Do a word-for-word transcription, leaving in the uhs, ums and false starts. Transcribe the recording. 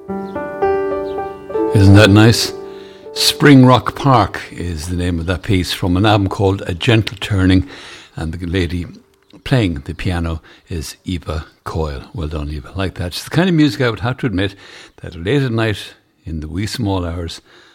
Isn't that nice? Spring Rock Park is the name of that piece from an album called A Gentle Turning, and the lady playing the piano is Eva Coyle. Well done, Eva. Like that. It's the kind of music I would have to admit that late at night in the wee small hours